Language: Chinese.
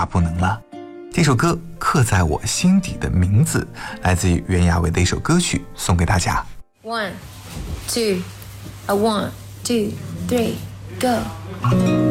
不能了。这首歌刻在我心底的名字，来自于袁娅维的一首歌曲，送给大家。 1 2 1 2 3 go